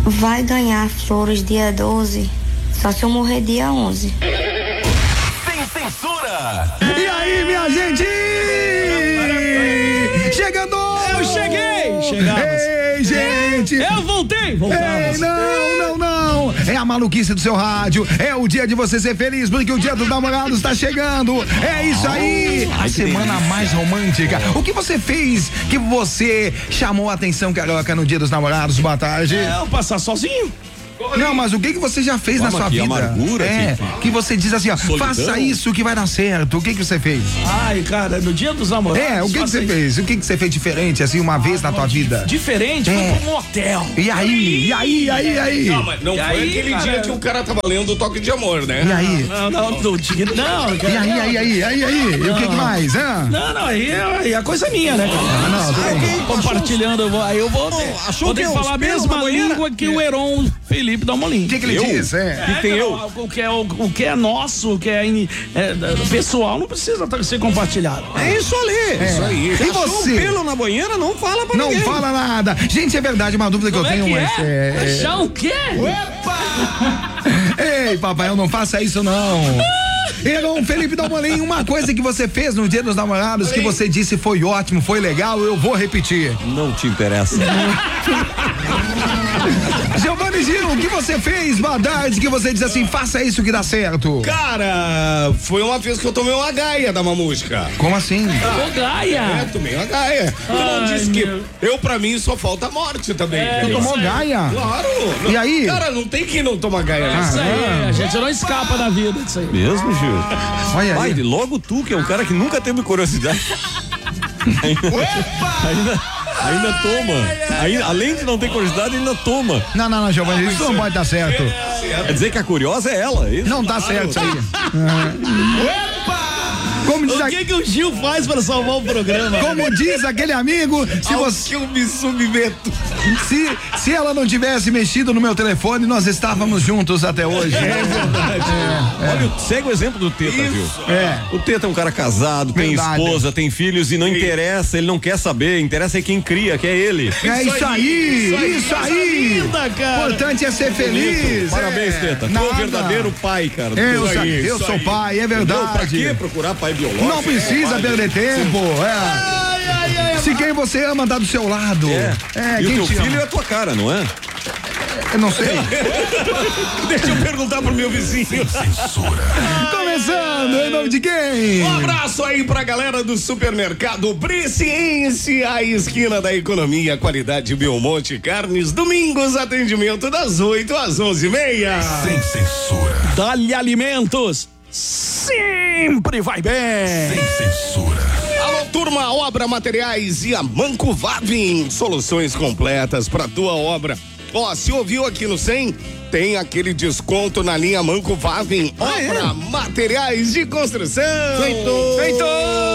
vai ganhar flores dia 12, só se eu morrer dia 11. Sem censura! E aí, minha gente? Chegando! Eu cheguei! Chegamos. Ei, gente! Eu voltei! Voltamos. Ei, não! É a maluquice do seu rádio. É o dia de você ser feliz, porque o dia dos namorados está chegando. É isso aí! A semana mais romântica. O que você fez que você chamou a atenção, Carioca, no dia dos namorados? Boa tarde. Eu passar sozinho. Não, mas o que você já fez na sua vida? Amargura, que você diz assim, ó, solidão. faça isso que vai dar certo. O que você fez? Ai, cara, no dia dos namorados. O que você fez? O que você fez diferente, assim, uma vez na tua vida? Diferente? Fui pra um motel. E aí? Não, mas não E foi aí, aquele cara? dia que o cara tava lendo o Toque de Amor, né? E aí? Não. E aí? E o que mais? Não, aí a coisa é minha, né? Compartilhando, eu vou ter que falar a mesma língua que o Heron Felipe Dalmolin. O que ele diz? O que é nosso, o que é pessoal, não precisa ser compartilhado. É isso ali. Isso aí. E você? Pelo na banheira, não fala pra Não ninguém. fala nada. Gente, é verdade, uma dúvida que eu tenho, mas Achar o quê? Ei, papai, não faça isso não. Heron Felipe Dalmolin, uma coisa que você fez no dia dos namorados que você disse foi ótimo, foi legal, eu vou repetir. Não te interessa. Giovanni Gil, o que você fez, boa tarde, que você diz assim, faça isso que dá certo? Cara, foi uma vez que eu tomei uma gaia da mamusca. Como assim? Ô, Gaia! Tomei uma gaia. Tu não disse que pra mim só falta morte também. Tu tomou gaia? Claro. E aí? Cara, não tem quem não toma gaia, né? Isso aí, a gente não escapa da vida disso aí. Mesmo, Gil? Olha aí. Logo tu, que é um cara que nunca teve curiosidade. Ainda toma. Além de não ter curiosidade, ainda toma. Não, Giovanni, isso não pode dar certo. Quer dizer que a curiosa é ela, isso? Não dá certo isso aí. Como diz, O que o Gil faz para salvar o programa? como diz aquele amigo, Que eu me submeto. se ela não tivesse mexido no meu telefone, nós estávamos juntos até hoje. É verdade. Olha, segue o exemplo do Teta, viu? O Teta é um cara casado, tem Verdade. esposa, tem filhos e não interessa, ele não quer saber, interessa é quem cria, que é ele. É isso aí. Linda, cara. O importante é ser feliz. Parabéns, Teta. Tu é Nada. o verdadeiro pai, cara. Eu sou pai, é verdade. Pra que procurar pai biológico? Não precisa perder tempo. Se quem você ama tá do seu lado. E o quem teu te filho ama? é a tua cara, não é? Eu não sei. Deixa eu perguntar pro meu vizinho. Começando, em nome de quem? Um abraço aí pra galera do supermercado Briciense, a esquina da economia, qualidade Belmonte Carnes, domingos, atendimento das 8 às 11h30. Sem censura. Dali Alimentos sempre vai bem. Sem censura. Alô, turma, Obra Materiais e a Manco Vavin, soluções completas pra tua obra. Ó, se ouviu aqui no 100, tem aquele desconto na linha Manco Vavin, Obra Materiais de Construção. Feito!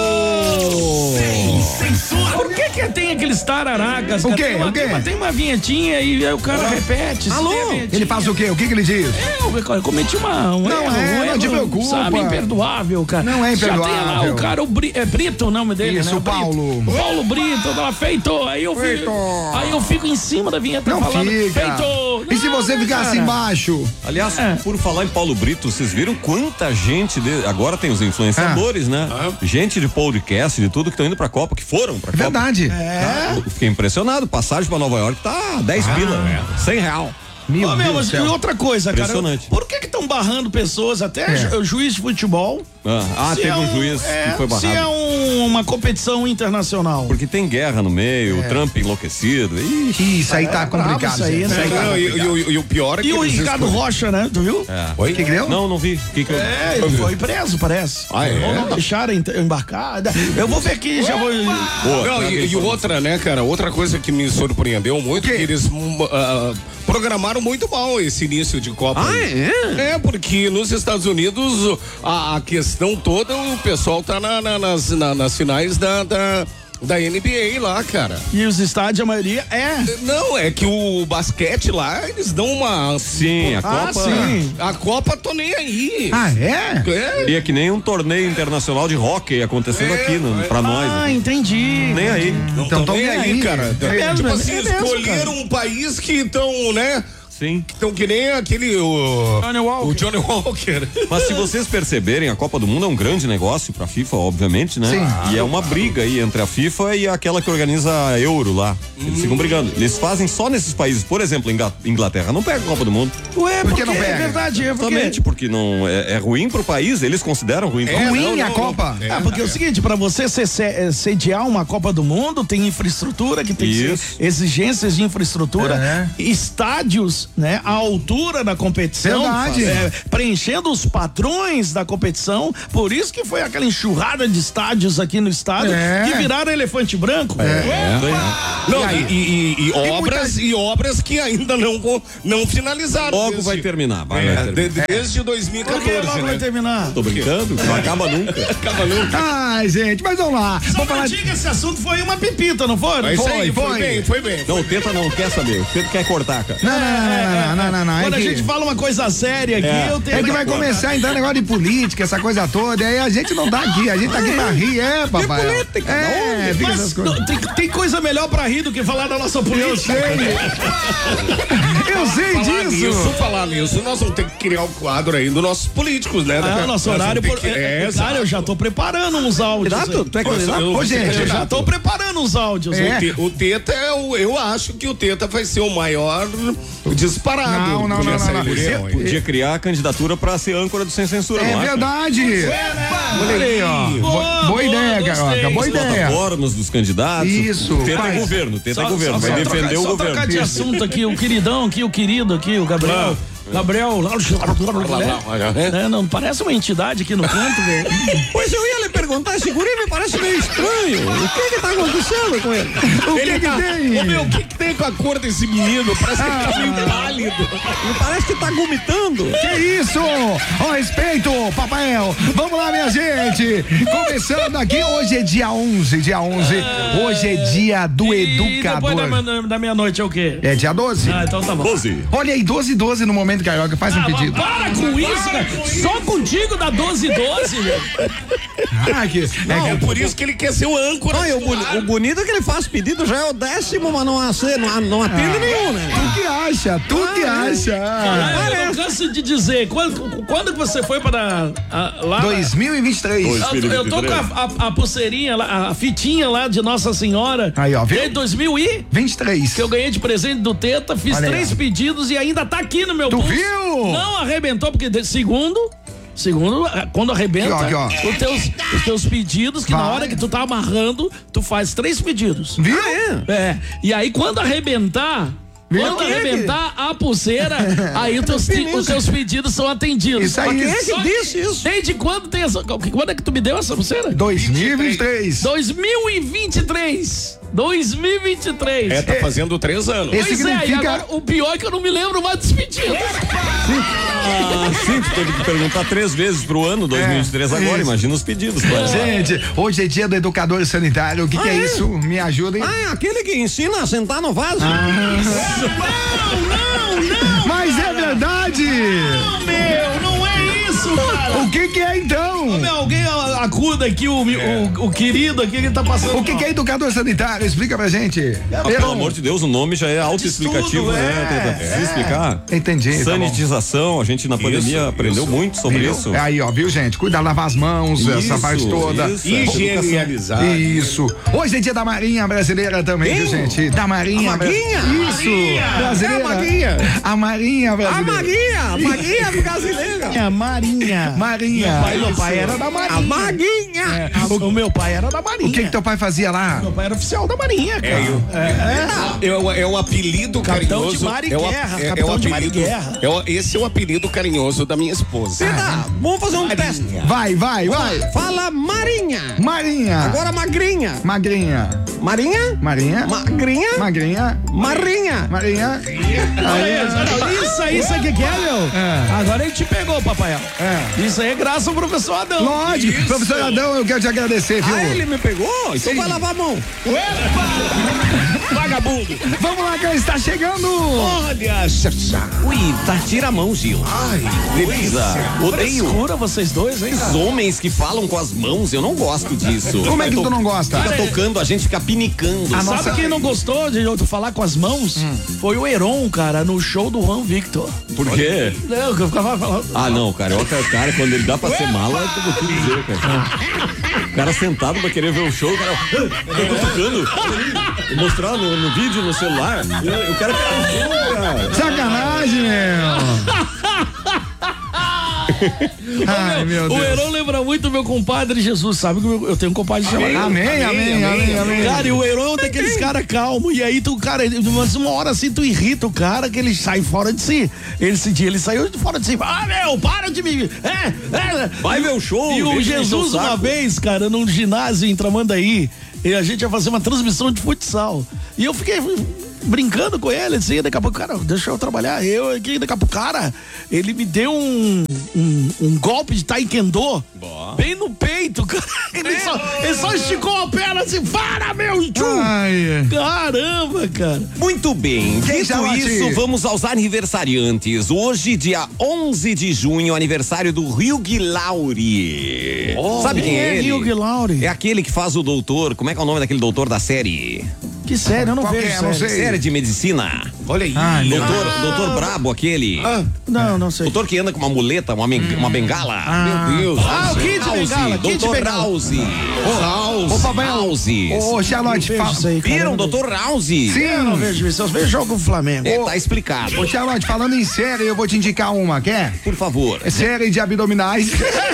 Por que tem aqueles tararacas? O cara? quê? Tem uma vinhetinha e aí o cara repete. Alô? Ele faz o quê? O que ele diz? Eu cometi um erro, não te preocupa. sabe, imperdoável, cara. Não é Já tem lá imperdoável. o cara, é Brito o nome dele, Isso, né? o Paulo. Paulo Brito, ela feito. Aí eu fico em cima da vinheta Não falando. fica. Feito. E se você ficar assim embaixo? Aliás, por falar em Paulo Brito, vocês viram quanta gente agora tem os influenciadores, né? Gente de podcast, de tudo que estão indo pra Copa, que foram pra Copa. Verdade. Eu fiquei impressionado, passagem pra Nova York tá 10 pila, R$100. Meu Deus do E céu. outra coisa, cara. Impressionante. Por que estão barrando pessoas, até juiz de futebol? Se Teve é um juiz que foi Se barrado. é uma competição internacional. Porque tem guerra no meio, o Trump enloquecido. Isso aí tá complicado. isso aí, né? Isso aí tá complicado. E o pior é que E o eles Ricardo Rocha, né? Tu viu? Oi? O que deu? Não vi. Ele foi preso, parece. Ah, é? Ou não deixaram embarcar. Eu vou ver aqui, já vou. Não, e outra, né, cara? Outra coisa que me surpreendeu muito que eles programaram muito mal esse início de Copa. É, porque nos Estados Unidos a questão toda, o pessoal tá nas finais da NBA lá, cara. E os estádios, a maioria Não, é que o basquete lá, eles dão uma... Sim, a Copa. sim. A Copa tô nem aí. Ah, é? E é que nem um torneio internacional de hóquei acontecendo aqui pra nós. Ah, aqui. entendi. Nem aí. Não Então tão tão nem aí, cara. mesmo, Tipo assim, é mesmo, escolheram um país que estão, né, Sim. Então, que nem aquele, o Johnny Walker. Mas se vocês perceberem, a Copa do Mundo é um grande negócio pra FIFA, obviamente, né? Sim. E é uma briga aí entre a FIFA e aquela que organiza a Euro lá. Eles ficam brigando. Eles fazem só nesses países. Por exemplo, Inglaterra não pega a Copa do Mundo. Ué, Por que não pega? É verdade, Exatamente, porque não é ruim pro país, eles consideram ruim pro país. Ruim a Copa. Porque é o seguinte, pra você sediar uma Copa do Mundo, tem infraestrutura que tem que ser, exigências de infraestrutura, estádios, né, à altura da competição, preenchendo os padrões da competição, por isso que foi aquela enxurrada de estádios aqui no estado que viraram elefante branco. Não, e obras que ainda não finalizaram. Logo vai terminar. Desde 2014. Por que logo vai terminar? Tô brincando, não acaba nunca. Ai, gente, mas vamos lá. Só pra diga, esse assunto foi uma pepita, não foi? Foi bem. Não, o Teta não quer saber, o Teta quer cortar, cara. Não. Quando a gente fala uma coisa séria aqui, eu tenho. É que vai começar então negócio de política, essa coisa toda, e aí a gente não tá aqui, a gente tá aqui pra rir, papai. Fica essas coisas. Tem coisa melhor pra rir do que falar da nossa política. Eu sei disso. Falar nisso, nós vamos ter que criar um quadro aí dos nossos políticos, né? Nosso horário. Cara, eu já tô preparando uns áudios. Tu é candidato? Ô, gente, eu já tô preparando uns áudios. O Teta eu acho que o Teta vai ser o maior disparado. Não. Podia criar a candidatura pra ser âncora do Sem Censura. É verdade. Olha aí, ó. Boa ideia, Carioca. Boa ideia. Plataformas dos candidatos. Isso. Teta é governo, vai defender o governo. Só trocar de assunto aqui, o queridão aqui, o querido aqui, o Gabriel. Não parece uma entidade aqui no canto, velho. Pois eu ia lhe perguntar, esse guri me parece meio estranho. O que tá acontecendo com ele? O que tem com a cor desse menino? Parece que ele tá meio pálido. Me parece que tá vomitando. Que isso? Ó, respeito, Papael. Vamos lá, minha gente. Começando aqui, hoje é dia 11. Hoje é dia do educador. Depois da meia-noite é o quê? É dia 12. Então tá bom. 12. Olha aí, 12 no momento, Carioca, faz um pedido. Para com isso, cara. Só contigo dá 12, velho. É por isso que ele quer ser o âncora. O bonito é que ele faz pedido, já é o 10º, mas não atende nenhum, né? Tu que acha. Eu não canso de dizer, quando que você foi para lá? 2023. Eu tô com a pulseirinha lá, a fitinha lá de Nossa Senhora. Aí, ó, viu? Desde 2023. Que eu ganhei de presente do Teta, fiz 3 pedidos e ainda tá aqui no meu Tu pulso. viu? Não arrebentou, porque segundo, quando arrebenta, aqui, os teus pedidos, que na hora que tu tá amarrando, tu faz 3 pedidos. Viu? E aí quando arrebentar a pulseira, aí os teus pedidos são atendidos. Isso aí. Quem é que disse isso? Desde quando tem essa? Quando é que tu me deu essa pulseira? 2023. 2023. Tá fazendo 3 anos. Esse significa... e agora o pior é que eu não me lembro mais dos pedidos. Sim, tu teve que perguntar 3 vezes pro ano 2023 agora, imagina os pedidos. Gente, hoje é dia do educador sanitário, o que é isso? Me ajudem. Aquele que ensina a sentar no vaso. Não. Mas é verdade. Não é isso, cara. O que é então? Alguém acuda aqui o querido aqui que tá passando. O que é educador sanitário? Explica pra gente. Pelo amor de Deus, o nome já é autoexplicativo, né? Precisa explicar. Entendi. Sanitização, a gente na pandemia aprendeu muito sobre isso. Aí, ó, viu, gente? Cuida, lavar as mãos, essa parte toda. Higienizar. Isso. Hoje é dia da Marinha Brasileira também, viu, gente? Da Marinha. Isso. Brasileira. A Marinha Brasileira. A Marinha brasileira. Marinha. Meu pai era da Marinha. A Marinha. O meu pai era da Marinha. O que teu pai fazia lá? Meu pai era oficial da Marinha, cara. É o apelido Capitão carinhoso. de Mar e Guerra. Capitão de Mar e Guerra. Esse é o apelido carinhoso da minha esposa. Vamos fazer um teste. Vai. Fala Marinha. Marinha. Agora Magrinha. Magrinha. Marinha. Magrinha. Marinha. Marinha. Isso aí que é, meu? Agora a gente pegou, papai. Isso aí é graças ao professor Adão. Lógico, professor Adão, eu quero te agradecer, viu? Ele me pegou? Então vai lavar a mão. Vagabundo. Vamos lá, quem está chegando? Olha, Xaxá. Ui, tá, tira a mão, Gil. Ai, Beleza. Odeio Frescura vocês dois, hein? os homens que falam com as mãos, eu não gosto disso. Como é que tu não gosta? Fica tocando, a gente fica pinicando. Sabe quem não gostou de eu falar com as mãos? Foi o Heron, cara, no show do Juan Victor. Por quê? Não, que eu ficava falando. Ah, não, o carioca é o cara, quando ele dá pra ser mala, eu vou te dizer, cara. O cara sentado pra querer ver o show, o cara. Eu tô tocando. Mostrar no vídeo, no celular. Eu quero que o show, cara. Sacanagem, meu. Ai, meu Deus. O Heron lembra muito meu compadre Jesus, sabe que eu tenho um compadre chamado. Amém. Cara, e o Heron é um daqueles caras calmos. E aí tu, cara, mas uma hora assim tu irrita o cara que ele sai fora de si. Esse dia ele saiu de fora de si. Ah, meu, para de me. Vai ver o show. E o Jesus, uma vez, cara, num ginásio em Tramandaí, e a gente ia fazer uma transmissão de futsal. E eu fiquei brincando com ele, assim, daqui a pouco, cara, deixa eu trabalhar. Eu aqui, daqui a pouco, cara, ele me deu um golpe de taekwondo bem no peito, cara. Ele só esticou a perna assim, para, meu! Ai. Caramba, cara. Muito bem, Quem dito já isso, bate? vamos aos aniversariantes. Hoje, dia 11 de junho, aniversário do Hugh Laurie. Sabe quem é ele? Hugh Laurie? É aquele que faz o doutor, como é que é o nome daquele doutor da série? Que sério, eu não Qual vejo que é? Não série. sei. Série de medicina. Olha aí. Doutor Brabo, aquele. Não sei. Doutor que anda com uma muleta, uma bengala. Meu Deus. O Kid Bengala, Kid Doutor Bengala. House. Ô, papai, House. Ô, Charlotte, Vejo isso aí, cara. Viram, Doutor House? Eu não vejo isso, eu vejo jogo do Flamengo. É, tá explicado. Ô, Charlotte, falando em série, eu vou te indicar uma, quer? Por favor. É série de abdominais.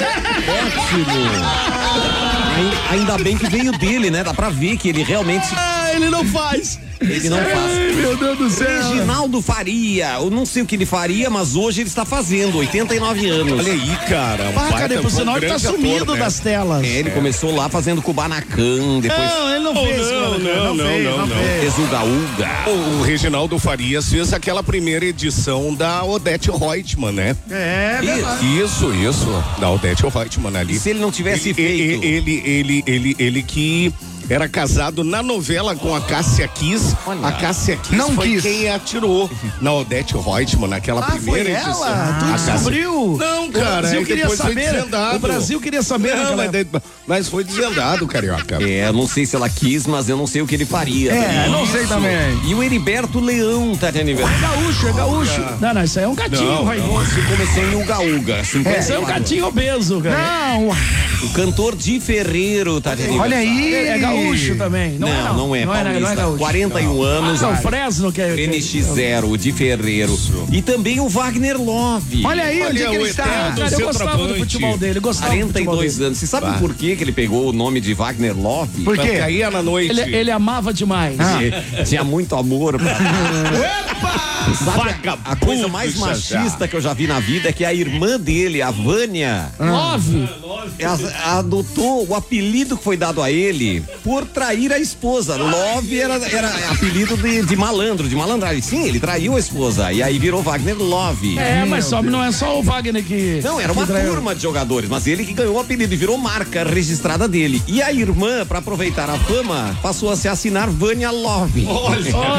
Ainda bem que veio dele, né? Dá pra ver que ele realmente. Ele não faz. Ele não faz. Meu Deus do céu. Reginaldo Faria, eu não sei o que ele faria, mas hoje ele está fazendo, 89 anos. Olha aí, cara. Cadê? Por sinal, ele tá sumido das telas. É, ele começou lá fazendo Kubanacan, depois Não, ele não fez. Não. fez o Gaúga. O Reginaldo Farias fez aquela primeira edição da Odete Reutemann, né? É, verdade. Isso, da Odete Reutemann ali. E se ele não tivesse feito? Ele que era casado na novela com a Cássia Kiss. Olha. A Cássia Kiss Não foi quis. quem atirou na Odete Reutemann, naquela primeira foi edição. ela? Tu A Cássia- descobriu? Não, cara, O Brasil queria depois foi saber. desvendado. O Brasil queria saber. Não, naquela época. mas foi desvendado, carioca. É, eu não sei se ela quis, mas eu não sei o que ele faria. É, não sei também. E o Heriberto Leão tá de aniversário. É gaúcho. Não, isso aí é um gatinho, vai. Se comecei em Ugaúga. Esse é um gatinho obeso, cara. Não, O cantor Di Ferreiro tá de aniversário. olha aí. É gaúcho também. Não é paulista. Não é gaúcho. 41 anos. Não, Fresno que é. NX0, de Ferreiro. E também o Wagner Love. Olha aí onde Olha que ele o está. eterno Cara, eu gostava do centroavante. futebol dele. Eu gostava do futebol 42 dele. anos. Você sabe por que ele pegou o nome de Wagner Love? Por Porque quê? aí na noite. Ele amava demais. Tinha muito amor pra Sabe a coisa mais Puxa, machista que eu já vi na vida é que a irmã dele, a Vânia, Love. adotou o apelido que foi dado a ele por trair a esposa. Love era apelido de malandro, de malandragem. Sim, ele traiu a esposa e aí virou Wagner Love. É, mas só, não é só o Wagner que. Não, era uma que traiu. turma de jogadores, mas ele que ganhou o apelido e virou marca registrada dele. E a irmã, pra aproveitar a fama, passou a se assinar Vânia Love. Não.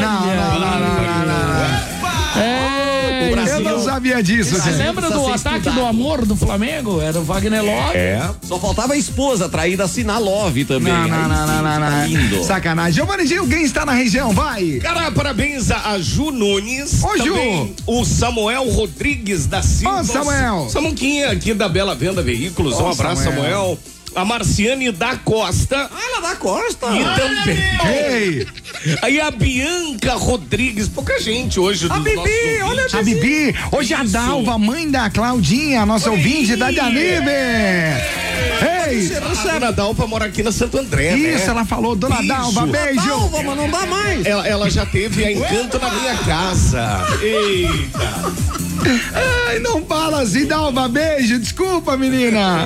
É, Eu não sabia disso, Você gente. lembra do Precisa ser ataque estudado. do amor do Flamengo? Era o Wagner Love. Só faltava a esposa traída assinar Love também. Aí sim, tá lindo. Sacanagem. Giovanni Gil, quem está na região? Vai. Cara, parabéns a Ju Nunes. Ô, Ju. Também o Samuel Rodrigues da Silva. Ô, Samuel. Samuquinha aqui da Bela Venda Veículos. Ô, Um abraço, Samuel. A Marciane da Costa. Ela da Costa. E também. Ei, Aí a Bianca Rodrigues. Pouca gente hoje. A Bibi, olha a Bibi. Hoje a Isso. Dalva, mãe da Claudinha, nossa ouvinte da Janive. Ei, A Dalva mora aqui na Santo André, né? isso, ela falou, dona Isso. Dalva, beijo. Dalva, mas não dá mais. Ela já teve a Encanto na minha casa. Eita. Ai, não fala assim, Dalva, beijo. Desculpa, menina.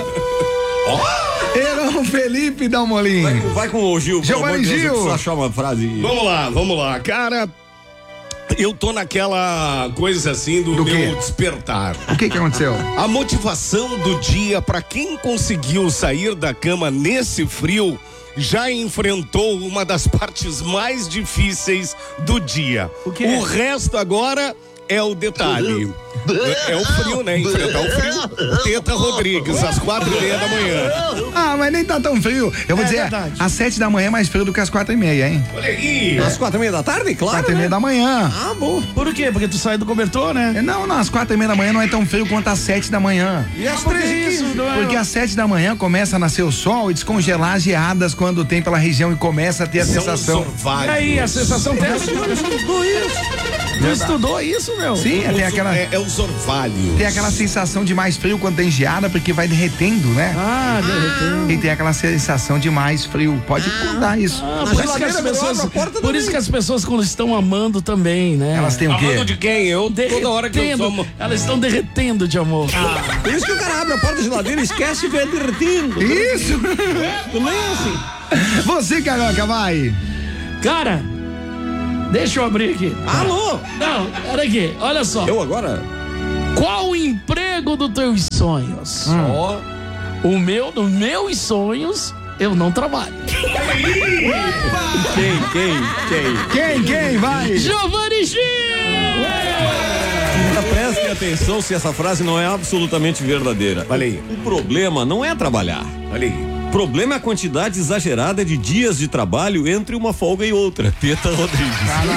Heron Felipe Dalmolin. Vai com o Gil. pelo Giovanni amor de Deus, Gil. eu preciso achar uma frase. Vamos lá, cara. eu tô naquela coisa assim do meu despertar. O que aconteceu? A motivação do dia para quem conseguiu sair da cama nesse frio já enfrentou uma das partes mais difíceis do dia. O resto agora é o detalhe. É o frio, né? Enfrentar o frio. Teta Rodrigues, às 4:30 da manhã. Ah, mas nem tá tão frio. Eu vou dizer, verdade. às 7 da manhã é mais frio do que às 4:30, hein? Olha aí. Às 4:30 da tarde, claro. 4:30 da manhã. Ah, bom. Por quê? Porque tu sai do cobertor, né? Não, às 4:30 da manhã não é tão frio quanto às 7 da manhã. E às Por 13h15? isso, não é? Porque às 7 da manhã começa a nascer o sol e descongelar as geadas quando tem pela região e começa a ter a sensação. E aí, a sensação térmica? Tu estudou isso, meu? Sim, tem aquela. É os orvalhos. Tem aquela sensação de mais frio quando tem geada, porque vai derretendo, né? Ah, derreteu. E tem aquela sensação de mais frio. Pode contar isso. Por isso que as pessoas quando estão amando também, né? Elas têm o quê? Falando de quem? Eu toda hora que eu tomo. Elas estão derretendo de amor. Por isso que o cara abre a porta da geladeira e esquece e vê derretendo. Isso! Tu nem é assim. Você, Carioca, vai! Cara, deixa eu abrir aqui. Alô? Não, olha aqui, olha só. Eu agora? Qual o emprego dos teus sonhos? O meu, dos meus sonhos, eu não trabalho. Quem vai? Giovanni Gil! Prestem atenção se essa frase não é absolutamente verdadeira. Olha aí. O problema não é trabalhar. Olha aí. O problema é a quantidade exagerada de dias de trabalho entre uma folga e outra. Teta Rodrigues.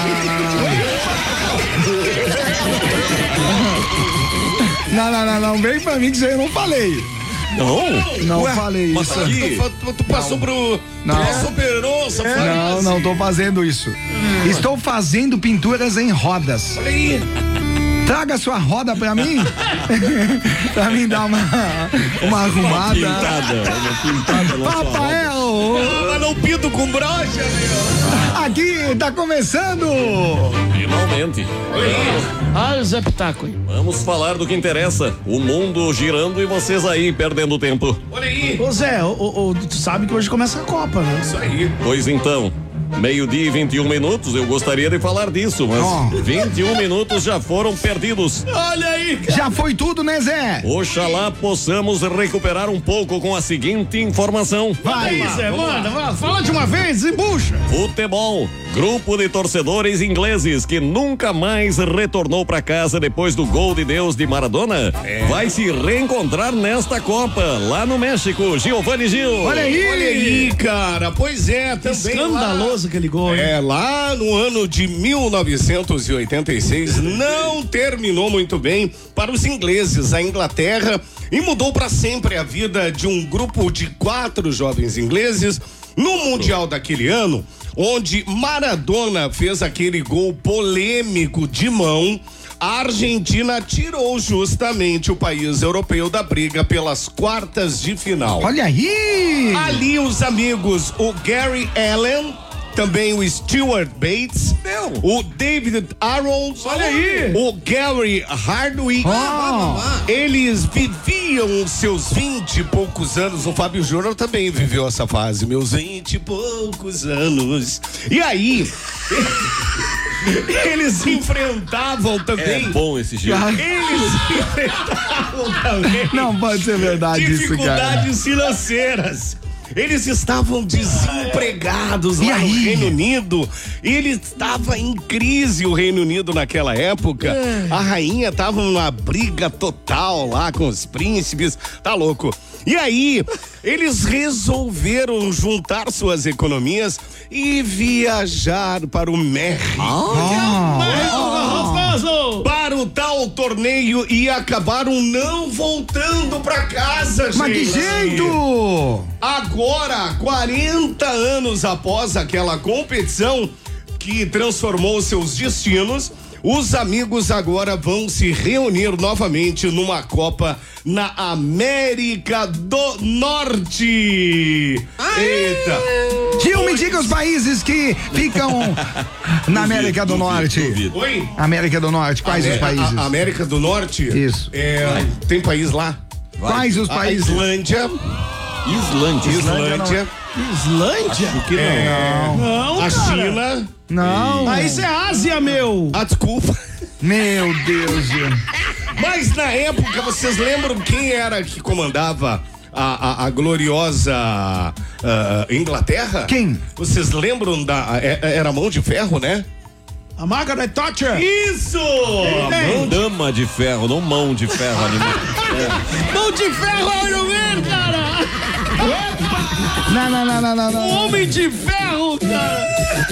Não, vem pra mim que isso aí eu não falei. Não falei mas isso. aqui, Tu passou pro. Tu superou essa frase. Não tô fazendo isso. Estou fazendo pinturas em rodas. Olha aí. Traga sua roda pra mim. Pra mim dar uma arrumada. uma pintada na sua roda. Papael! Mas não pinto com brocha, meu. Aqui tá começando! Finalmente. Ah, o Zé Pitaco. Vamos falar do que interessa. O mundo girando e vocês aí perdendo tempo. Olha aí. Ô Zé, tu sabe que hoje começa a Copa, né? Isso aí. Pois então, 12:00 e 21 minutos, eu gostaria de falar disso, mas 21 minutos já foram perdidos. Olha aí, cara. Já foi tudo, né, Zé? Oxalá possamos recuperar um pouco com a seguinte informação. Vai! Zé, manda, fala de uma vez e bucha. Futebol. Grupo de torcedores ingleses que nunca mais retornou para casa depois do gol de Deus de Maradona vai se reencontrar nesta Copa, lá no México. Giovanni Gil. Olha aí, cara. Pois é, também. Escandaloso aquele gol, hein? Lá no ano de 1986 não terminou muito bem para os ingleses. A Inglaterra e mudou para sempre a vida de um grupo de 4 jovens ingleses no Mundial daquele ano, onde Maradona fez aquele gol polêmico de mão. A Argentina tirou justamente o país europeu da briga pelas quartas de final. Olha aí! Ali os amigos, o Gary Allen, também o Stuart Bates, o David Arons, olha aí, o Gary Hardwick, eles viviam os seus 20 e poucos anos, o Fábio Júnior também viveu essa fase, meus 20 e poucos anos, e aí eles enfrentavam também. É bom esse jeito. Eles enfrentavam também. Não pode ser verdade isso, cara. Dificuldades financeiras. Eles estavam desempregados lá no Reino Unido. Ele estava em crise, o Reino Unido naquela época. A rainha estava numa briga total lá com os príncipes. Tá louco. E aí, eles resolveram juntar suas economias e viajar para o México. Para o tal torneio e acabaram não voltando para casa, gente. Mas que jeito! Agora, 40 anos após aquela competição que transformou seus destinos, os amigos agora vão se reunir novamente numa Copa na América do Norte. Eita! Gil, me diga os países que ficam na América do Norte. Oi? América do Norte, quais os países? A América do Norte? Isso. Tem país lá? Quais os países? Islândia. Islândia? Acho que Não, A cara. China. Não. Ah, isso é Ásia, meu. Ah, desculpa. Meu Deus, Gil. Mas na época, vocês lembram quem era que comandava a gloriosa Inglaterra? Quem? Vocês lembram era Mão de Ferro, né? A Margaret Thatcher. Isso! Dama de ferro, não mão de ferro, animal. Mão de ferro é Iron Man, cara. Não. Homem de ferro, cara.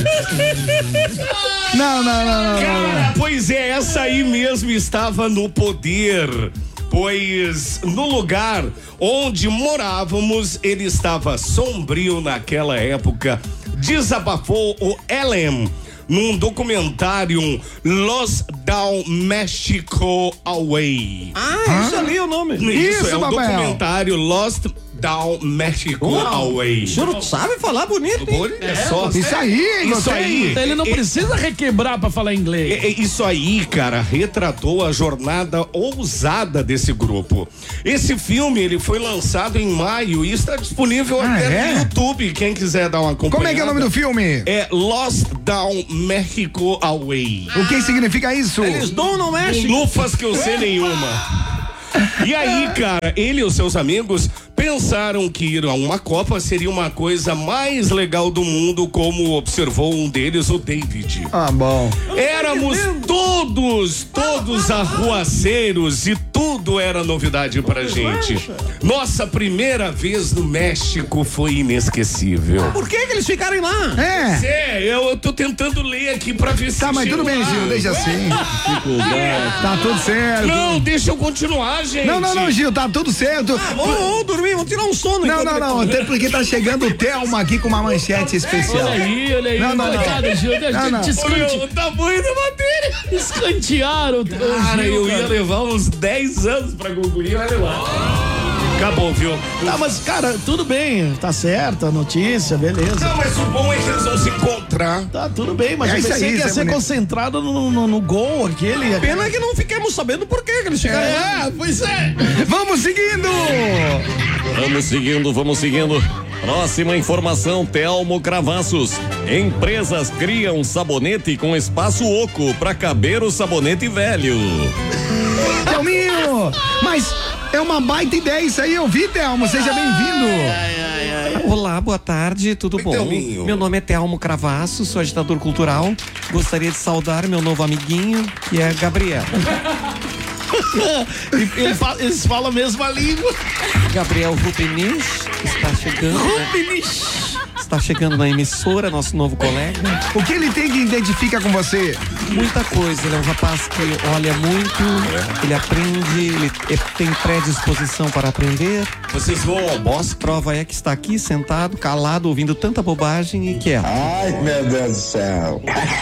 Não. Cara, pois é, essa aí mesmo estava no poder. Pois no lugar onde morávamos, ele estava sombrio naquela época. Desabafou o Ellen num documentário Lost Down Mexico Away. isso ali é o nome. Isso é o Babel. documentário Lost Down Mexico Away. O senhor sabe falar bonito, hein? É só Isso aí, hein? Isso Gostei. aí. Ele não precisa requebrar pra falar inglês. Isso aí, cara, retratou a jornada ousada desse grupo. Esse filme, ele foi lançado em maio e está disponível até no YouTube, quem quiser dar uma acompanhada. Como é que é o nome do filme? É Lost Down Mexico Away. O que significa isso? Eles não mexem. Lufas que eu sei nenhuma. E aí, cara, ele e os seus amigos pensaram que ir a uma Copa seria uma coisa mais legal do mundo, como observou um deles, o David. Ah, bom. Éramos todos arruaceiros e tudo era novidade pra gente. Nossa primeira vez no México foi inesquecível. Por que eles ficaram lá? Eu tô tentando ler aqui pra ver se Tá, mas tudo bem, Gil, deixa assim. Tá tudo certo. Não, deixa eu continuar, gente. Não, Gil, tá tudo certo. Vamos dormir, vamos tirar um sono. Não, até porque tá chegando o Thelma aqui com uma manchete especial. Olha aí. Não. Coitado, Gil. O tamanho da matéria. Escantearam o Cara, Gil, eu ia levar uns 10 anos pra concluir, olha lá. Acabou, viu? Tá, mas, cara, tudo bem. Tá certo a notícia, beleza. Não, mas o bom é que eles vão se encontrar. Tá, tudo bem, mas É eu isso pensei aí, que ia Zé ser Bonito. concentrado no gol aquele. Pena que não fiquemos sabendo por que eles ficaram. Pois é. Vamos seguindo. Vamos seguindo. Próxima informação, Telmo Cravassos. Empresas criam sabonete com espaço oco para caber o sabonete velho. Thelminho, mas é uma baita ideia isso aí, eu vi, Thelmo, seja bem-vindo. Olá, boa tarde, tudo bom? Thelminho. Meu nome é Telmo Cravasso, sou agitador cultural. Gostaria de saudar meu novo amiguinho, que é Gabriel. Eles falam a mesma língua. Gabriel Rubinich está chegando. Está chegando na emissora, nosso novo colega. O que ele tem que identificar com você? Muita coisa, ele é um rapaz que olha muito, ele aprende, ele tem predisposição para aprender. Vocês vão ao bosque? Prova é que está aqui sentado, calado, ouvindo tanta bobagem e quieto. Ai, meu Deus do céu.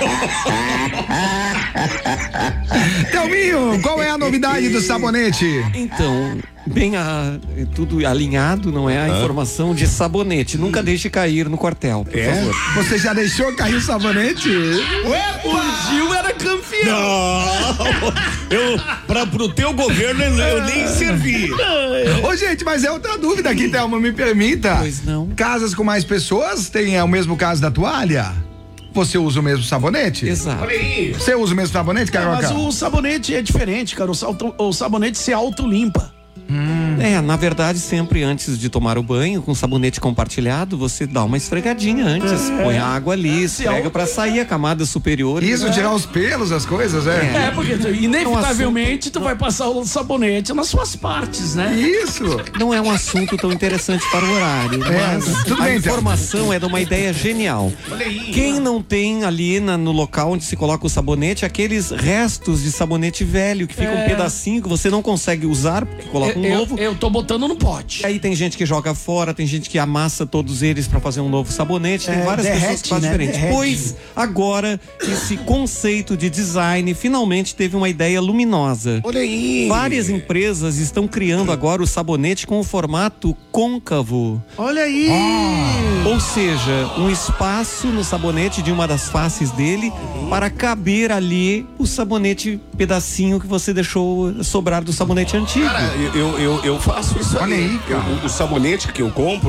Thelminho, qual é a novidade do sabonete? Então, tudo alinhado, não é? A informação de sabonete. Nunca deixe cair no quartel, por favor. Você já deixou cair o sabonete? O Gil era campeão. Pro teu governo eu nem servi. Ô, gente, mas é outra dúvida aqui, Thelma, me permita. Pois não. Casas com mais pessoas têm o mesmo caso da toalha? Você usa o mesmo sabonete? Exato. Olha aí. Você usa o mesmo sabonete, Carioca? Mas o sabonete é diferente, cara. O sabonete se auto-limpa. Na verdade, sempre antes de tomar o banho, com sabonete compartilhado, você dá uma esfregadinha antes. Põe a água ali, esfrega pra sair a camada superior. Isso, tirar os pelos, as coisas, Porque inevitavelmente tu vai passar o sabonete nas suas partes, né? Isso. Não é um assunto tão interessante para o horário, mas tudo a bem, informação é de uma ideia genial. Quem não tem ali no local onde se coloca o sabonete, aqueles restos de sabonete velho que fica um pedacinho que você não consegue usar, porque coloca um novo. Eu tô botando no pote. Aí tem gente que joga fora, tem gente que amassa todos eles pra fazer um novo sabonete, tem várias pessoas que fazem diferente. Pois agora esse conceito de design finalmente teve uma ideia luminosa. Olha aí. Várias empresas estão criando agora o sabonete com o formato côncavo. Olha aí. Ou seja, um espaço no sabonete de uma das faces dele para caber ali o sabonete pedacinho que você deixou sobrar do sabonete antigo. Cara, eu faço isso. Olha aí, cara. O sabonete que eu compro,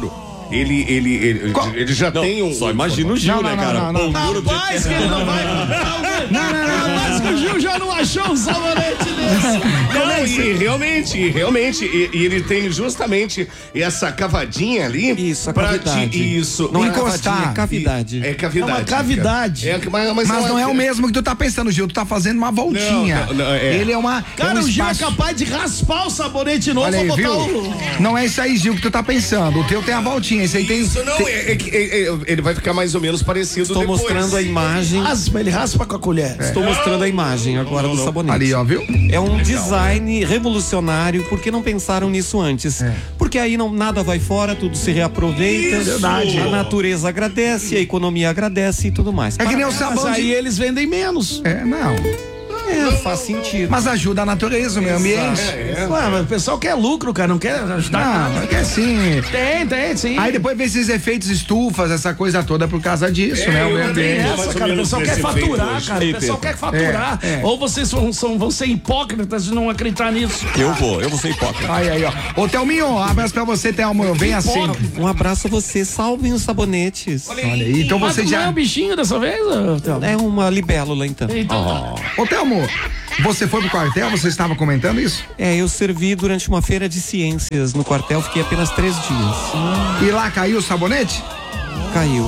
Ele já tem um. Só imagina o Gil, né, cara? Rapaz, que ele não vai. Mas que o Gil já não achou um sabonete desse. Não, realmente, ele tem justamente essa cavadinha ali. Isso, a cavidade. Isso. Não encostar. é cavidade. É cavidade. É uma cavidade. Mas não é o mesmo que tu tá pensando, Gil. Tu tá fazendo uma voltinha. Ele é uma. Cara, um o Gil é espaço... capaz de raspar o sabonete novo Olha aí, pra botar viu? Não é isso aí, Gil, que tu tá pensando. O teu tem a voltinha. Esse aí tem. Isso não, ele vai ficar mais ou menos parecido. Estou depois. mostrando a imagem. Ele raspa com a colher. Estou mostrando a imagem agora do sabonete. Ali, ó, viu? É um design revolucionário. Por que não pensaram nisso antes? Porque aí nada vai fora, tudo se reaproveita. Verdade. A natureza agradece, a economia agradece e tudo mais. É que nem o sabão. Mas aí eles vendem menos. Não. Faz sentido. Mas ajuda a natureza, o meio ambiente. Ué, mas o pessoal quer lucro, cara, não quer ajudar. Não, é sim. Tem, sim. Aí depois vem esses efeitos estufas, essa coisa toda por causa disso, né? O meio ambiente. Essa, cara, o pessoal quer faturar, cara. O pessoal quer faturar. Ou vocês vão ser hipócritas de não acreditar nisso. Eu vou ser hipócrita. Aí, ó. Ô, Thelminho, um abraço pra você, Thelmo. Vem assim. Um abraço a você, salvem os sabonetes. Olha aí, então Mas você não já. é um bichinho dessa vez, Thelmo? É uma libélula, então. Ô, Thelmo, você foi pro quartel? Você estava comentando isso? Eu servi durante uma feira de ciências no quartel, fiquei apenas 3 dias. E lá caiu o sabonete? Caiu.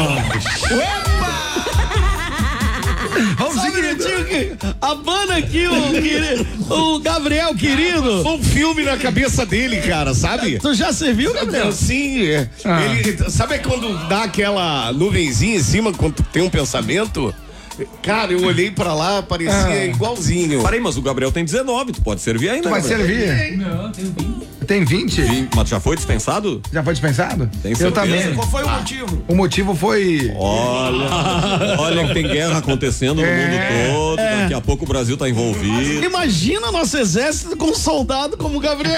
Vamos seguir. Abana aqui o Gabriel querido. Um filme na cabeça dele, cara, sabe? Tu já serviu, Gabriel? Sim. Ele, sabe quando dá aquela nuvenzinha em cima quando tu tem um pensamento? Cara, eu olhei pra lá, parecia igualzinho. Parei, mas o Gabriel tem 19, tu pode servir ainda. Tu vai Gabriel? servir? Não, tenho 20. Tem 20? Mas já foi dispensado? Já foi dispensado? Tem Eu certeza? também. Qual foi o motivo? O motivo foi. Olha que tem guerra acontecendo no mundo todo. Daqui a pouco o Brasil tá envolvido. Imagina nosso exército com um soldado como o Gabriel.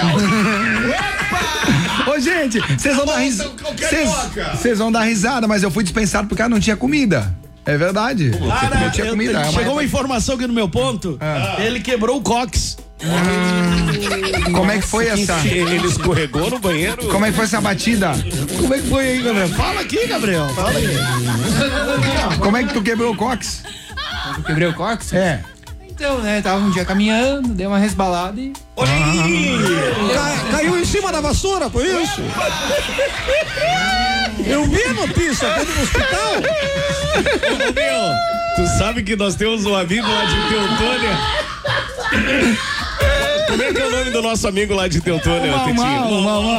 Ô, gente, vocês vão dar risada. Vocês vão dar risada, mas eu fui dispensado porque não tinha comida. É verdade. Não tinha comida. Chegou uma informação aqui no meu ponto. Ele quebrou o cox. Como é que foi essa? Ele escorregou no banheiro? Como é que foi essa batida? Como é que foi aí, Gabriel? Fala aqui, Gabriel. Fala aí. Como é que tu quebrou o cox? Eu quebrei o cox? É. Então, né, tava um dia caminhando, dei uma resbalada e... Caiu em cima da vassoura, foi isso? Eu vi a notícia, foi no hospital. Ô, meu, tu sabe que nós temos um amigo lá de Teutônia? Como é que é o nome do nosso amigo lá de Teutônia, Tetinho?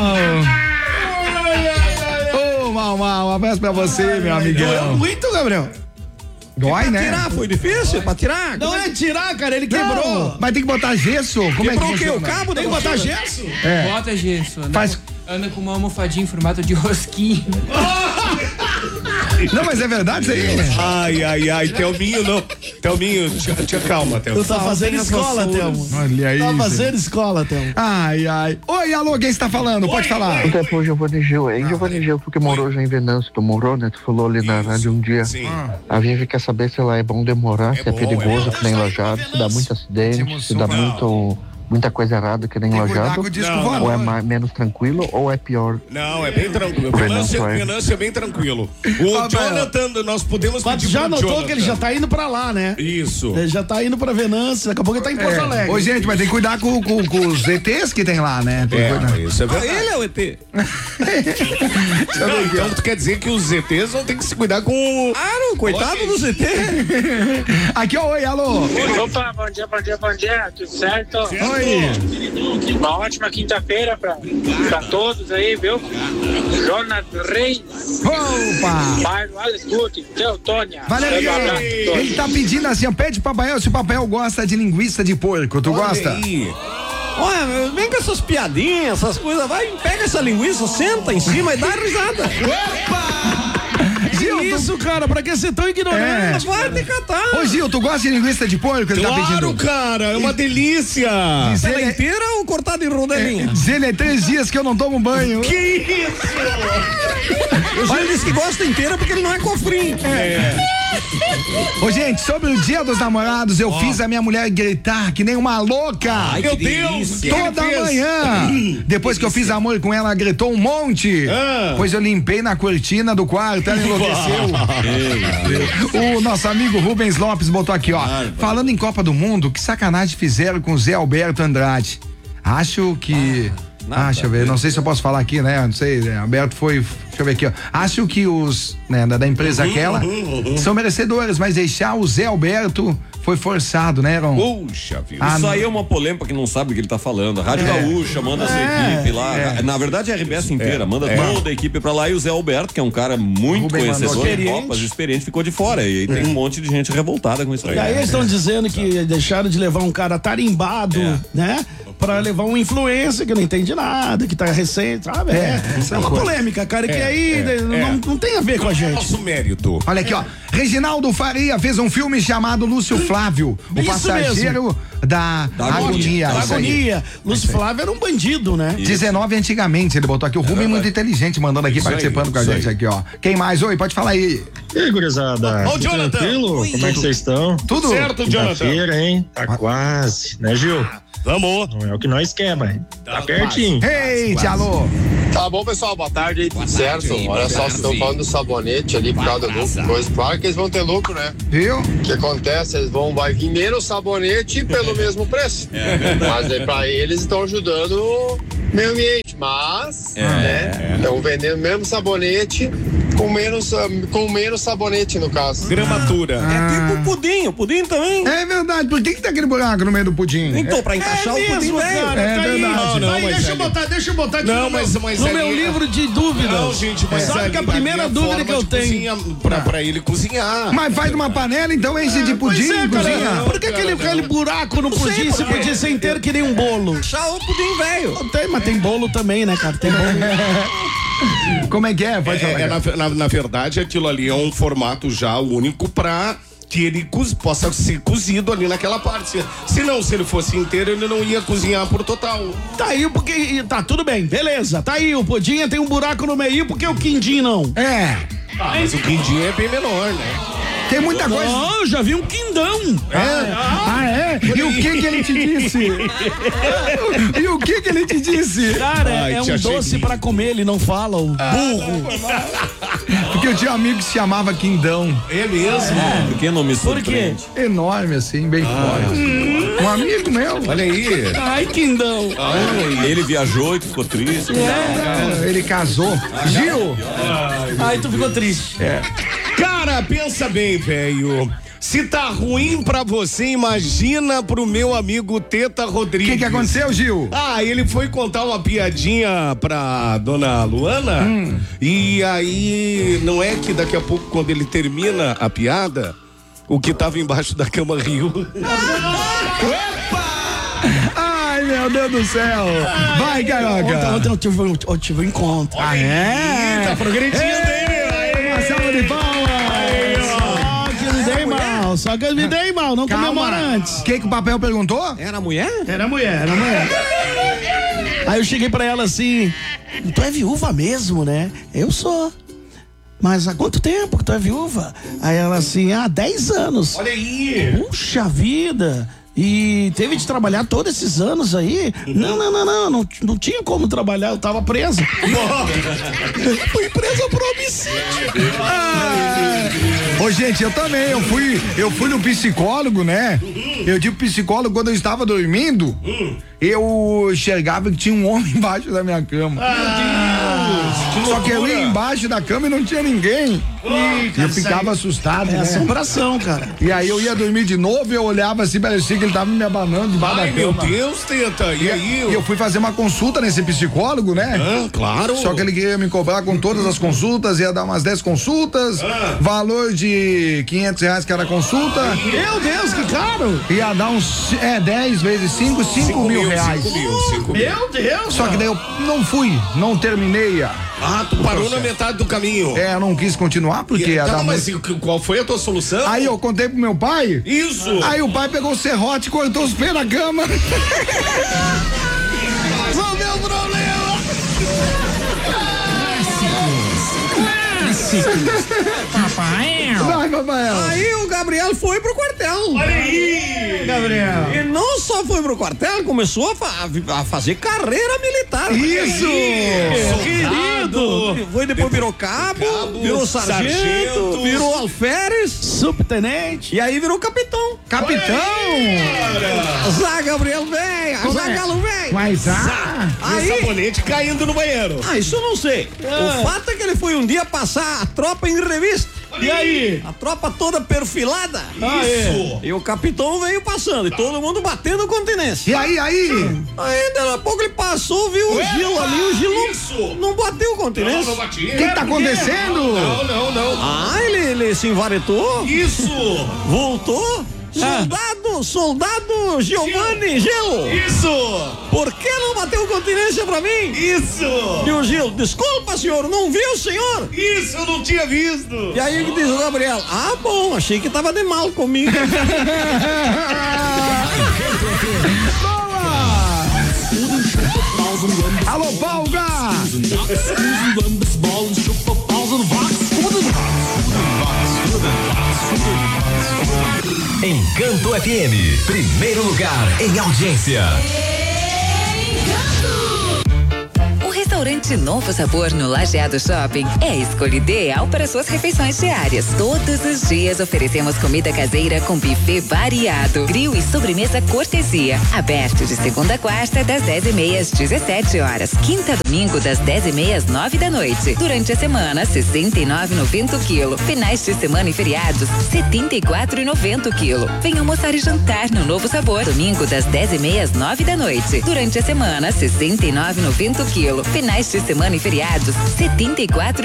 Mal, um abraço pra você, meu amigão. Doeu muito, Gabriel. Dói, né? Tirar, foi difícil pra tirar? Não é tirar, cara, ele quebrou. Mas tem que botar gesso? Como é que Quebrou o quê? O funciona? cabo Tem que da botar vassoura? gesso? Bota gesso. Anda com uma almofadinha em formato de rosquinha. Não, mas é verdade isso aí? Ai, Thelminho não. Thelminho, te acalma, Thelminho. Tu tá fazendo escola, Thelmo. Olha aí. Tá fazendo escola, Thelmo. Ai. Oi, alô, quem está falando? Pode falar. Então, pô, Giovanni Gil, hein? Giovanni Gil, porque morou já em Venâncio, tu morou, né? Tu falou ali na rádio um dia. Sim. A Vivi quer saber se lá é bom demorar, se é perigoso que nem Lajado, se dá muito acidente, se dá muita coisa errada que nem Tem que cuidar Lajado, com o disco ou é voador. menos tranquilo, ou é pior? Não, é bem tranquilo. Venâncio Venâncio é bem tranquilo. O Jonathan, nós podemos Mas pedir já pro notou Jonathan. que ele já tá indo pra lá, né? Isso. Ele já tá indo pra Venâncio, daqui a pouco ele tá em Porto Alegre. Ô, gente, mas tem que cuidar com os ETs que tem lá, né? Tem que cuidar. Isso é verdade. Ele é o ET. Não, então tu quer dizer que os ETs vão ter que se cuidar com o... Claro, coitado dos ET. Aqui, ó, oi, alô. Opa, bom dia, tudo certo? Oi. Uma ótima quinta-feira pra todos aí, viu? Jonas Reis, Opa. bairro Alex Guti, Teutônia. Valeu, Um abraço a todos. ele tá pedindo assim, ó, pede pro Papai se o Papai gosta de linguiça de porco. Tu gosta? Aí. Olha, vem com essas piadinhas, essas coisas. Vai, pega essa linguiça, senta em cima e dá risada. Gil, Isso, cara, pra que ser tão ignorante? Vai te catar. Ô, Gil, tu gosta de linguiça de porco? Ele tá Claro, pedindo. cara, é uma delícia. Diz Ela ele, inteira ou cortada em rodelinha? diz ele, é 3 dias que eu não tomo banho. Que isso? O Gil disse que gosta inteira porque ele não é cofrinho. Ô, gente, sobre o Dia dos Namorados, eu fiz a minha mulher gritar que nem uma louca. Ai, meu Deus! Toda manhã. Depois que eu fiz amor com ela, ela gritou um monte. Pois eu limpei na cortina do quarto, ela enlouqueceu. O nosso amigo Rubens Lopes botou aqui, ó. Falando em Copa do Mundo, que sacanagem fizeram com o Zé Alberto Andrade. Acho que... deixa eu ver, não sei se eu posso falar aqui, né? Não sei, Alberto foi, deixa eu ver aqui, ó. Acho que os, né, da empresa aquela são merecedores, mas deixar o Zé Alberto foi forçado, né, Ron? Puxa vida. Isso aí é uma polêmica que não sabe o que ele tá falando. A Rádio Gaúcha manda essa equipe lá. Na verdade, a RBS inteira manda toda a equipe pra lá e o Zé Alberto, que é um cara muito conhecedor de Copas, experiente, ficou de fora. E aí tem um monte de gente revoltada com isso aí. E aí eles estão dizendo que deixaram de levar um cara tarimbado, né? Pra levar um influencer que não entende nada, que tá recente, sabe? É uma polêmica, cara, que aí não tem a ver com a gente. Nosso mérito. Olha aqui, ó. Reginaldo Faria fez um filme chamado Lúcio Flávio, o passageiro da agonia. Da agonia. Lúcio Flávio era um bandido, né? 19 antigamente, ele botou aqui. O Rubem muito inteligente, mandando aqui, participando com a gente aqui, ó. Quem mais? Oi, pode falar aí. E aí, gurizada? Ô, Jonathan. Tranquilo? Como é que vocês estão? Tudo certo, Jonathan. Quinta-feira, hein? Tá quase, né, Gil? Vamos. Não é o que nós quer, mas tá pertinho. Ei, alô. Tá bom, pessoal, boa tarde aí, tudo certo? Olha só, vocês estão falando do sabonete ali por causa do lucro, coisa. Claro que eles vão ter lucro, né? Viu? O que acontece? Vai vir menos sabonete pelo mesmo preço. Mas aí pra eles estão ajudando o meio ambiente, mas estão vendendo mesmo sabonete com menos sabonete, no caso. Gramatura. É tipo pudim, o pudim também. É verdade, por que tá aquele buraco no meio do pudim? Então, pra encaixar o pudim, velho. É verdade. Deixa eu botar aqui no meu livro de dúvidas. Não, gente, mas sabe que a primeira dúvida que eu tenho pra ele cozinhar. Mas faz uma panela, então enche de pudim e cozinha. Por que aquele buraco no pudim se podia ser inteiro que nem um bolo? Achar o pudim velho. Tem, mas tem bolo também, né, cara? Tem bolo. Como é que é? Pode falar. Na verdade, aquilo ali é um formato já único pra que ele possa ser cozido ali naquela parte. Se ele fosse inteiro, ele não ia cozinhar por total. Tá aí, porque tá tudo bem, beleza. Tá aí, o pudim tem um buraco no meio, porque o quindim não. Mas o quindim é bem menor, né? Tem muita coisa. Não, eu já vi um quindão. É? E o que ele te disse? E o que ele te disse? Cara, é um doce pra comer, ele não fala, o burro. Porque eu tinha um amigo que se chamava Quindão. É mesmo? Por que não me surpreende? Por quê? Enorme assim, bem forte. Um amigo meu. Olha aí. Ai, Quindão. Ele viajou e ficou triste. Ele casou. Gil? Aí tu ficou triste. Cara, pensa bem, velho. Se tá ruim pra você, imagina pro meu amigo Teta Rodrigues. O que aconteceu, Gil? Ele foi contar uma piadinha pra dona Luana. E aí, não é que daqui a pouco, quando ele termina a piada, o que tava embaixo da cama riu. Ai, meu Deus do céu. Vai, Carioca. Ontem eu tive um encontro. É? Tá progredindo, hein, meu? Uma salva de palmas. Só que eu me dei mal, não comemora antes. O que o papel perguntou? Era mulher. Aí eu cheguei pra ela assim, tu é viúva mesmo, né? Eu sou. Mas há quanto tempo que tu é viúva? Aí ela assim, 10 anos. Olha aí. Puxa vida. E teve de trabalhar todos esses anos aí? Não tinha como trabalhar, eu tava presa. Fui presa por homicídio. Ô, gente, eu também, eu fui no psicólogo, né? Eu digo psicólogo quando eu estava dormindo, eu enxergava que tinha um homem embaixo da minha cama. Só que eu ia embaixo da cama e não tinha ninguém. E eu ficava assustado, né? Assombração, cara. E aí eu ia dormir de novo e eu olhava assim, parecia que ele tava me abanando debaixo da cama. Meu Deus, Teta, e aí? E eu fui fazer uma consulta nesse psicólogo, né? Claro. Só que ele queria me cobrar com todas as consultas, ia dar umas 10 consultas, valor de R$500 cada consulta. Meu Deus, que caro! Ia dar uns 10 vezes 5 mil reais. 5 mil. Meu Deus! Só que daí eu não fui, não terminei. Tu parou na metade do caminho. Eu não quis continuar porque ia dar mas qual foi a tua solução? Aí eu contei pro meu pai. Isso! Aí o pai pegou o serrote e cortou os pés na cama. Resolveu o problema! Vai, papai. Aí o Gabriel foi pro quartel. Olha aí, Gabriel. E não só foi pro quartel, começou a fazer carreira militar. Isso! Querido! Foi depois virou cabo, virou sargento, virou alferes, subtenente. E aí virou capitão. Capitão! Zá, Gabriel, velho! Zá, Galo, velho! Mas E o sabonete caindo no banheiro. Isso eu não sei. O fato é que ele foi um dia passar a tropa em revista. E aí? A tropa toda perfilada. Isso. E o capitão veio passando e todo mundo batendo continência. E aí? Aí, daqui a pouco ele passou, viu o Gil ali, o Gil não bateu continência. Não batia. O que tá acontecendo? Não. Ah, ele se envaretou. Isso. Voltou. Soldado Giovanni Gelo. Isso. Por que não bateu continência pra mim? Isso. E o Gil, desculpa, senhor, não viu, senhor? Isso, eu não tinha visto. E aí que diz o Gabriel, bom, achei que tava de mal comigo. Alô, Palga! Encanto FM, primeiro lugar em audiência. O restaurante Novo Sabor no Lajeado Shopping é a escolha ideal para suas refeições diárias. Todos os dias oferecemos comida caseira com buffet variado, grill e sobremesa cortesia. Aberto de segunda a quarta, das 10h30 às 17h. Quinta a domingo, das 10h30 às 9h. Durante a semana, R$ 69,90 o quilo. Finais de semana e feriados, R$ 74,90 o quilo. Venha almoçar e jantar no Novo Sabor. Domingo, das 10h30 às 9h. Durante a semana, R$ 69,90 o quilo. Finais de semana e feriados, R$ 74,90